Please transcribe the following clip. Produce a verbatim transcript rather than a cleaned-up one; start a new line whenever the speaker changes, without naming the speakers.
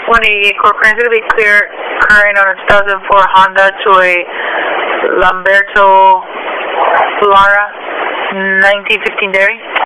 one eighty-eight, Corcoran, is going to be clear current on a two thousand four Honda to a Lamberto Lara nineteen fifteen Dairy.